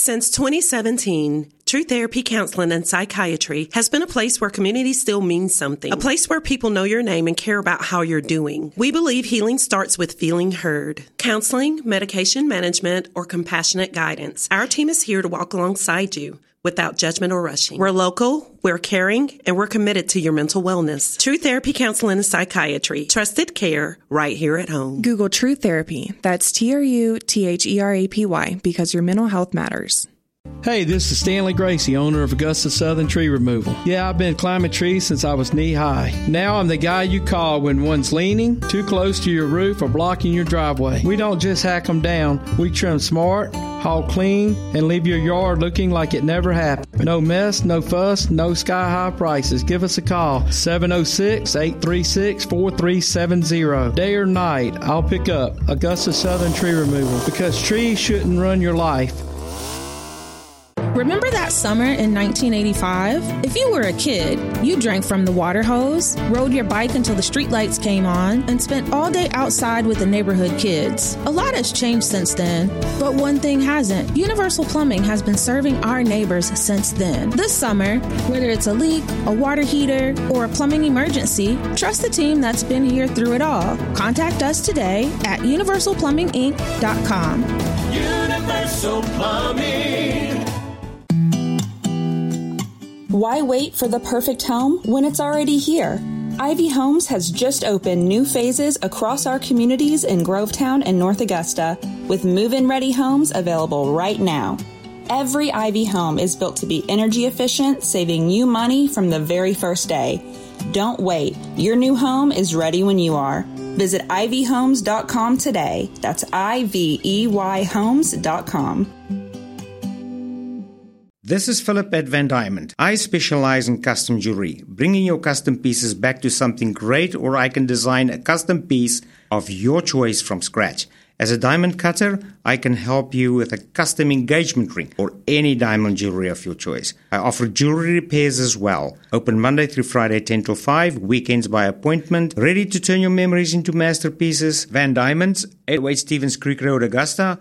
Since 2017, True Therapy Counseling and Psychiatry has been a place where community still means something. A place where people know your name and care about how you're doing. We believe healing starts with feeling heard. Counseling, medication management, or compassionate guidance. Our team is here to walk alongside you without judgment or rushing. We're local, we're caring, and we're committed to your mental wellness. True Therapy Counseling and Psychiatry. Trusted care right here at home. Google True Therapy. That's TRUTHERAPY, because your mental health matters. Hey, this is Stanley Gracie, owner of Augusta Southern Tree Removal. Yeah, I've been climbing trees since I was knee-high. Now I'm the guy you call when one's leaning, too close to your roof, or blocking your driveway. We don't just hack them down. We trim smart, haul clean, and leave your yard looking like it never happened. No mess, no fuss, no sky-high prices. Give us a call, 706-836-4370. Day or night, I'll pick up. Augusta Southern Tree Removal, because trees shouldn't run your life. Remember that summer in 1985? If you were a kid, you drank from the water hose, rode your bike until the streetlights came on, and spent all day outside with the neighborhood kids. A lot has changed since then, but one thing hasn't. Universal Plumbing has been serving our neighbors since then. This summer, whether it's a leak, a water heater, or a plumbing emergency, trust the team that's been here through it all. Contact us today at universalplumbinginc.com. Universal Plumbing. Why wait for the perfect home when it's already here? Ivy Homes has just opened new phases across our communities in Grovetown and North Augusta, with move-in ready homes available right now. Every Ivy home is built to be energy efficient, saving you money from the very first day. Don't wait. Your new home is ready when you are. Visit ivyhomes.com today. That's IVEYhomes.com. This is Philip at Van Diamond. I specialize in custom jewelry, bringing your custom pieces back to something great, or I can design a custom piece of your choice from scratch. As a diamond cutter, I can help you with a custom engagement ring or any diamond jewelry of your choice. I offer jewelry repairs as well. Open Monday through Friday 10 till 5, weekends by appointment. Ready to turn your memories into masterpieces? Van Diamonds, 808 Stevens Creek Road, Augusta,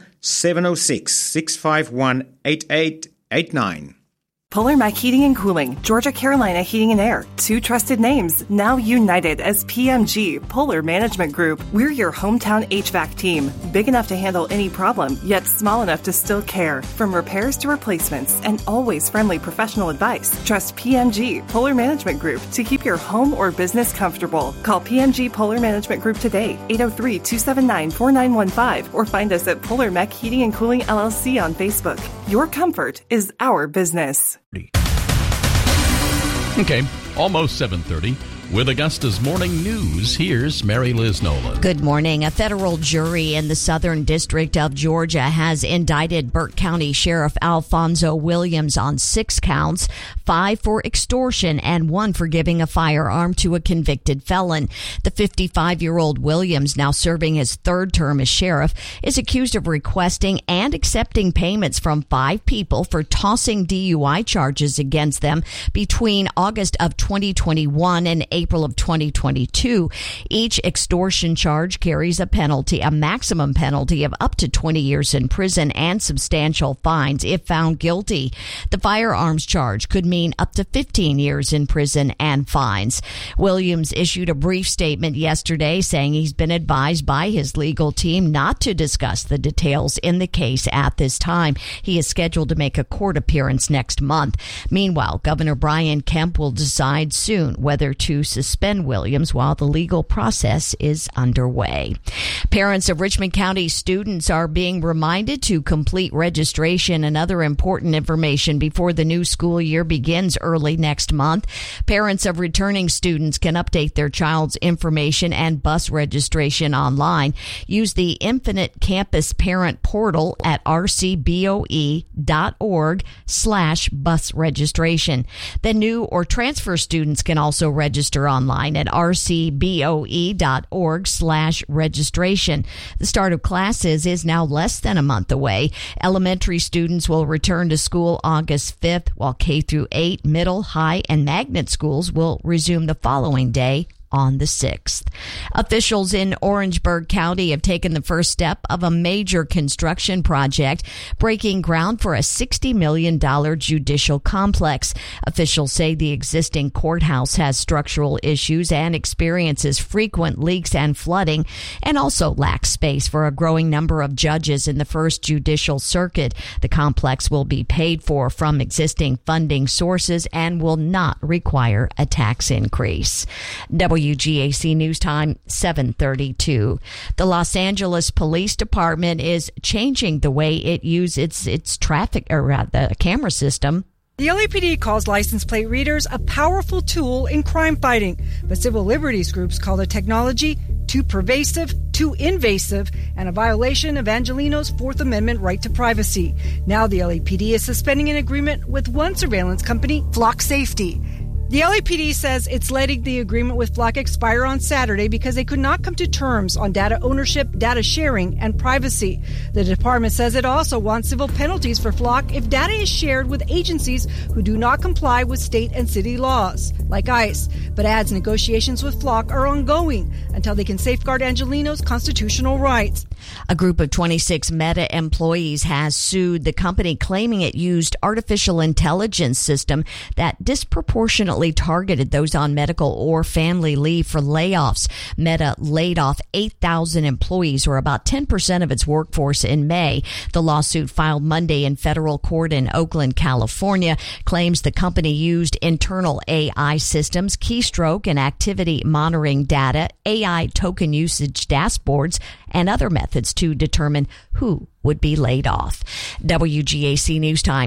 706-651-8889. Polar Mac Heating and Cooling, Georgia Carolina Heating and Air, two trusted names, now united as PMG, Polar Management Group. We're your hometown HVAC team, big enough to handle any problem, yet small enough to still care. From repairs to replacements, and always friendly professional advice. Trust PMG, Polar Management Group, to keep your home or business comfortable. Call PMG Polar Management Group today, 803-279-4915, or find us at Polar Mac Heating and Cooling LLC on Facebook. Your comfort is our business. Okay, almost 7:30. With Augusta's morning news, here's Mary Liz Nolan. Good morning. A federal jury in the Southern District of Georgia has indicted Burke County Sheriff Alfonso Williams on 6 counts, 5 for extortion and 1 for giving a firearm to a convicted felon. The 55-year-old Williams, now serving his 3rd term as sheriff, is accused of requesting and accepting payments from 5 people for tossing DUI charges against them between August of 2021 and April of 2022. Each extortion charge carries a maximum penalty of up to 20 years in prison and substantial fines if found guilty. The firearms charge could mean up to 15 years in prison and fines. Williams issued a brief statement yesterday saying he's been advised by his legal team not to discuss the details in the case at this time. He is scheduled to make a court appearance next month. Meanwhile, Governor Brian Kemp will decide soon whether to suspend Williams while the legal process is underway. Parents of Richmond County students are being reminded to complete registration and other important information before the new school year begins early next month. Parents of returning students can update their child's information and bus registration online. Use the Infinite Campus Parent Portal at rcboe.org/bus registration. The new or transfer students can also register online at rcboe.org/registration. The start of classes is now less than a month away. Elementary students will return to school August 5th, while K through 8, middle, high, and magnet schools will resume the following day, on the 6th. Officials in Orangeburg County have taken the first step of a major construction project, breaking ground for a $60 million judicial complex. Officials say the existing courthouse has structural issues and experiences frequent leaks and flooding, and also lacks space for a growing number of judges in the First Judicial Circuit. The complex will be paid for from existing funding sources and will not require a tax increase. WGAC News Time, 7:32. The Los Angeles Police Department is changing the way it uses its traffic the camera system. The LAPD calls license plate readers a powerful tool in crime fighting, but civil liberties groups call the technology too pervasive, too invasive, and a violation of Angelino's Fourth Amendment right to privacy. Now the LAPD is suspending an agreement with one surveillance company, Flock Safety. The LAPD says it's letting the agreement with Flock expire on Saturday because they could not come to terms on data ownership, data sharing, and privacy. The department says it also wants civil penalties for Flock if data is shared with agencies who do not comply with state and city laws, like ICE, but adds negotiations with Flock are ongoing until they can safeguard Angelino's constitutional rights. A group of 26 Meta employees has sued the company, claiming it used artificial intelligence system that disproportionately targeted those on medical or family leave for layoffs. Meta laid off 8,000 employees, or about 10% of its workforce, in May. The lawsuit, filed Monday in federal court in Oakland, California, claims the company used internal AI systems, keystroke and activity monitoring data, AI token usage dashboards, and other methods to determine who would be laid off. WGAC News Time,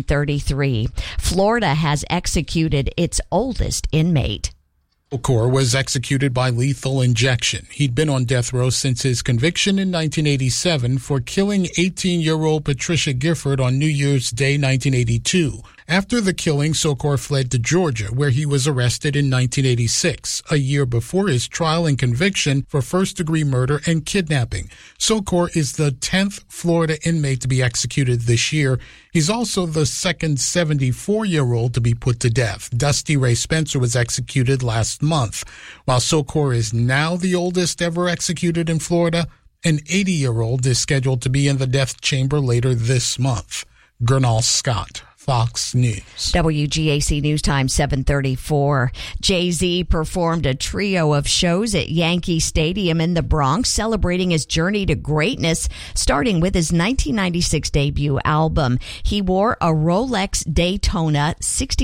7:33. Florida has executed its oldest inmate. Sokor was executed by lethal injection. He'd been on death row since his conviction in 1987 for killing 18-year-old Patricia Gifford on New Year's Day 1982. After the killing, Sokor fled to Georgia, where he was arrested in 1986, a year before his trial and conviction for first-degree murder and kidnapping. Sokor is the 10th Florida inmate to be executed this year. He's also the second 74-year-old to be put to death. Dusty Ray Spencer was executed last month. While Sokor is now the oldest ever executed in Florida, an 80-year-old is scheduled to be in the death chamber later this month. Gernal Scott, Fox News. WGAC News Time, 7:34. Jay-Z performed a trio of shows at Yankee Stadium in the Bronx, celebrating his journey to greatness, starting with his 1996 debut album. He wore a Rolex Daytona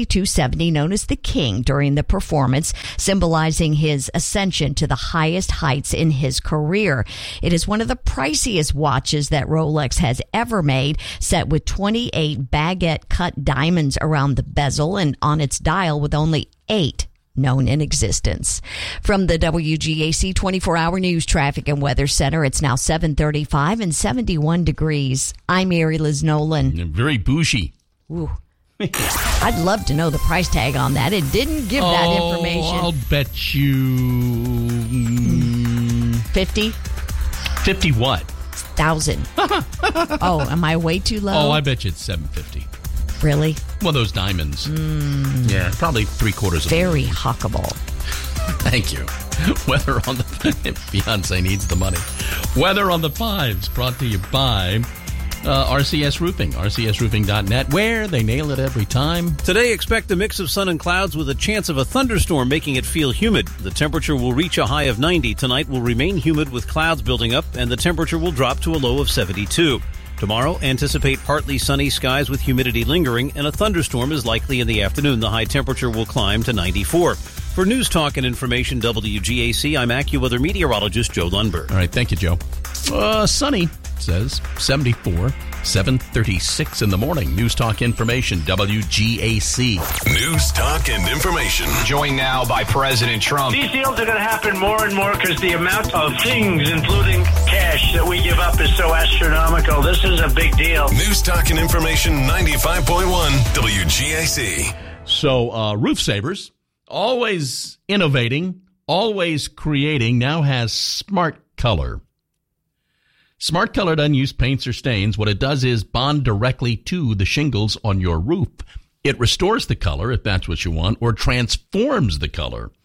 6270 known as the King during the performance, symbolizing his ascension to the highest heights in his career. It is one of the priciest watches that Rolex has ever made, set with 28 baguette cut diamonds around the bezel and on its dial, with only 8 known in existence. From the WGAC 24-hour news traffic and weather center, it's now 7:35 and 71 degrees. I'm Mary Liz Nolan. Very bougie. Ooh. I'd love to know the price tag on that. It didn't give that information. I'll bet you 50. 50 what? 1,000. Oh, am I way too low? Oh, I bet you it's 750. Really? Well, those diamonds. Yeah, probably 3/4 of Very huckable. Thank you. Weather on the... Beyonce needs the money. Weather on the 5s, brought to you by RCS Roofing, rcsroofing.net, where they nail it every time. Today, expect a mix of sun and clouds with a chance of a thunderstorm, making it feel humid. The temperature will reach a high of 90. Tonight will remain humid with clouds building up, and the temperature will drop to a low of 72. Tomorrow, anticipate partly sunny skies with humidity lingering, and a thunderstorm is likely in the afternoon. The high temperature will climb to 94. For News Talk and Information WGAC, I'm AccuWeather meteorologist Joe Lundberg. All right, thank you, Joe. Sunny, says 74, 7:36 in the morning. News Talk Information, WGAC. News Talk and Information. Joined now by President Trump. These deals are going to happen more and more because the amount of things, including cash, that we give up is so astronomical. This is a big deal. News Talk and Information, 95.1 WGAC. So, Roof Savers, always innovating, always creating, now has Smart Color. Smart Color doesn't use paints or stains. What it does is bond directly to the shingles on your roof. It restores the color, if that's what you want, or transforms the color.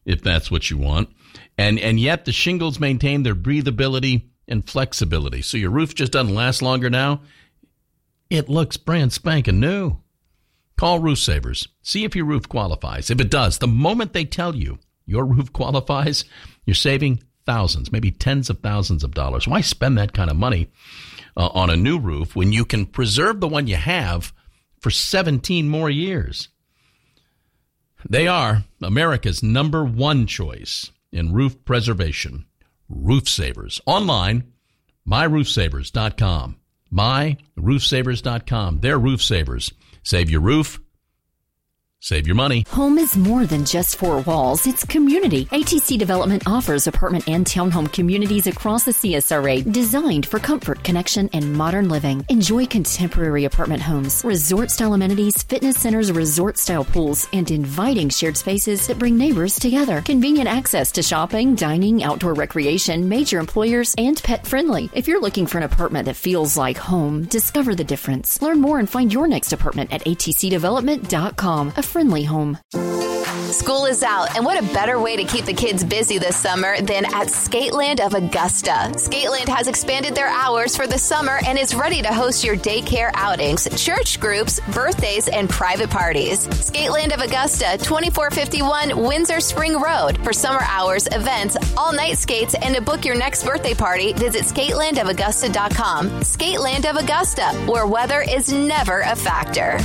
if that's what you want. And yet the shingles maintain their breathability and flexibility. So your roof just doesn't last longer now. It looks brand spanking new. Call Roof Savers. See if your roof qualifies. If it does, the moment they tell you your roof qualifies, you're saving thousands, maybe tens of thousands of dollars. Why spend that kind of money on a new roof when you can preserve the one you have for 17 more years? They are America's #1 choice in roof preservation. Roof Savers. Online, myroofsavers.com. myroofsavers.com. They're Roof Savers. Save your roof. Save your money. Home is more than just four walls. It's community. ATC Development offers apartment and townhome communities across the CSRA designed for comfort, connection, and modern living. Enjoy contemporary apartment homes, resort-style amenities, fitness centers, resort-style pools, and inviting shared spaces that bring neighbors together. Convenient access to shopping, dining, outdoor recreation, major employers, and pet-friendly. If you're looking for an apartment that feels like home, discover the difference. Learn more and find your next apartment at atcdevelopment.com. A friendly home. School is out, and what a better way to keep the kids busy this summer than at Skateland of Augusta. Skateland has expanded their hours for the summer and is ready to host your daycare outings, church groups, birthdays, and private parties. Skateland of Augusta, 2451 Windsor Spring Road. For summer hours, events, all-night skates, and to book your next birthday party, visit skatelandofaugusta.com. Skateland of Augusta, where weather is never a factor.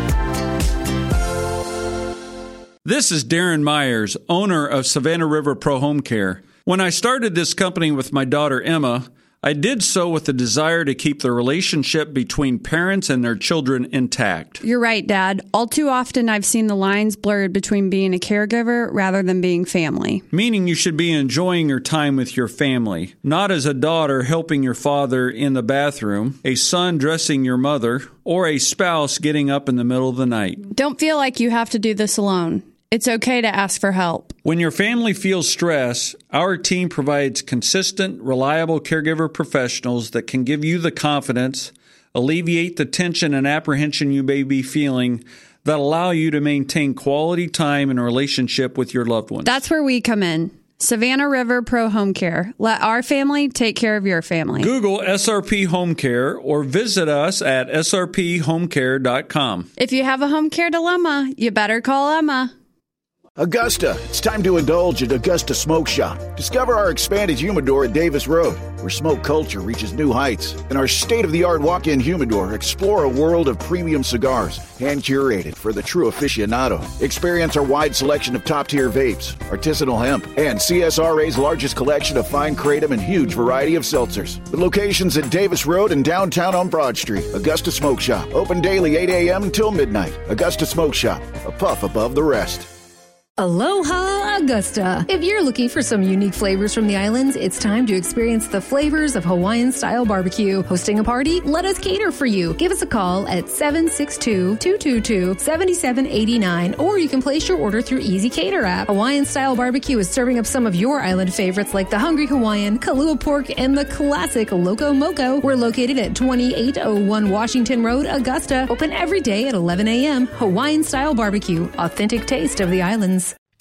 This is Darren Myers, owner of Savannah River Pro Home Care. When I started this company with my daughter Emma, I did so with the desire to keep the relationship between parents and their children intact. You're right, Dad. All too often I've seen the lines blurred between being a caregiver rather than being family. Meaning you should be enjoying your time with your family, not as a daughter helping your father in the bathroom, a son dressing your mother, or a spouse getting up in the middle of the night. Don't feel like you have to do this alone. It's okay to ask for help. When your family feels stress, our team provides consistent, reliable caregiver professionals that can give you the confidence, alleviate the tension and apprehension you may be feeling, that allow you to maintain quality time and relationship with your loved ones. That's where we come in. Savannah River Pro Home Care. Let our family take care of your family. Google SRP Home Care or visit us at srphomecare.com. If you have a home care dilemma, you better call Emma. Augusta, it's time to indulge at Augusta Smoke Shop. Discover our expanded humidor at Davis Road, where smoke culture reaches new heights. And our state-of-the-art walk-in humidor, explore a world of premium cigars, hand-curated for the true aficionado. Experience our wide selection of top-tier vapes, artisanal hemp, and CSRA's largest collection of fine kratom and huge variety of seltzers. With locations at Davis Road and downtown on Broad Street. Augusta Smoke Shop, open daily 8 a.m. until midnight. Augusta Smoke Shop, a puff above the rest. Aloha Augusta. If you're looking for some unique flavors from the islands, it's time to experience the flavors of Hawaiian-style barbecue. Hosting a party? Let us cater for you. Give us a call at 762-222-7789, or you can place your order through Easy Cater app. Hawaiian-style barbecue is serving up some of your island favorites like the Hungry Hawaiian, Kalua Pork, and the classic Loco Moco. We're located at 2801 Washington Road, Augusta. Open every day at 11 a.m. Hawaiian-style barbecue. Authentic taste of the islands.